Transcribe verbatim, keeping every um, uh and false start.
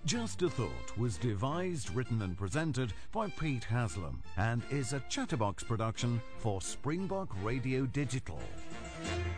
Just a Thought was devised, written and presented by Pete Haslam and is a Chatterbox production for Springbok Radio Digital.